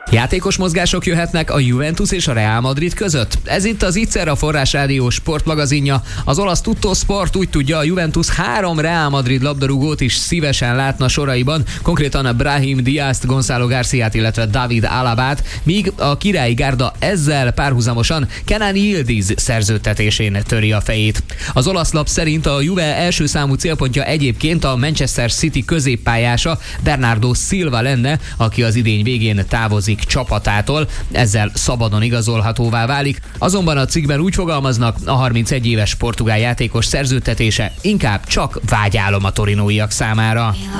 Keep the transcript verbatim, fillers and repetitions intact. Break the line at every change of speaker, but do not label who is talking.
Játékos mozgások jöhetnek a Juventus és a Real Madrid között? Ez itt az Itzer, a Forrás Rádió sportmagazinja. Az olasz Tutto Sport úgy tudja, a Juventus három Real Madrid labdarúgót is szívesen látna soraiban, konkrétan Brahim Diazt, Gonzalo Garciát, illetve David Alabát, míg a királyi gárda ezzel párhuzamosan Kenan Yildiz szerződtetésén töri a fejét. Az olasz lap szerint a Juve első számú célpontja egyébként a Manchester City középpályása Bernardo Silva lenne, aki az idény végén távozik csapatától, ezzel szabadon igazolhatóvá válik. Azonban a cikkben úgy fogalmaznak, a harmincegy éves portugál játékos szerződtetése inkább csak vágyálom a torinóiak számára.